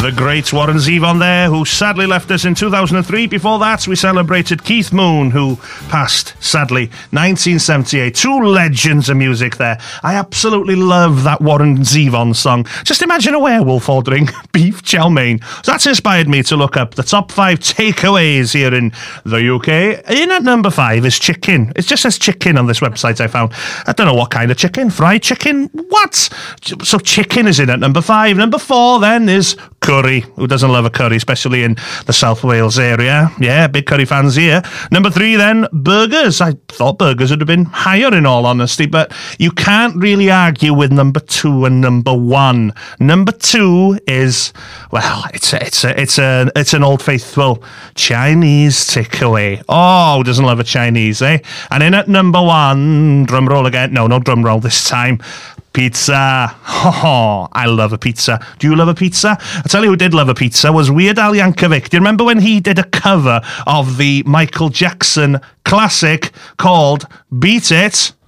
The great Warren Zevon there, who sadly left us in 2003. Before that, we celebrated Keith Moon, who passed, sadly, 1978. Two legends of music there. I absolutely love that Warren Zevon song. Just imagine a werewolf ordering beef chow mein. So that's inspired me to look up the top 5 takeaways here in the UK. In at number 5 is chicken. It just says chicken on this website I found. I don't know what kind of chicken. Fried chicken? What? So chicken is in at number 5. Number 4 then is curry. Who doesn't love a curry, especially in the South Wales area? Yeah, big curry fans here. Number 3 then, burgers. I thought burgers would have been higher in all honesty, but you can't really argue with number 2 and number 1. Number 2 is, well, it's an old faithful Chinese takeaway. Oh, who doesn't love a Chinese, eh? And in at number 1, drum roll again. No drum roll this time. Pizza. Oh, I love a pizza. Do you love a pizza? I'll tell you who did love a pizza was Weird Al Yankovic. Do you remember when he did a cover of the Michael Jackson classic called Beat It?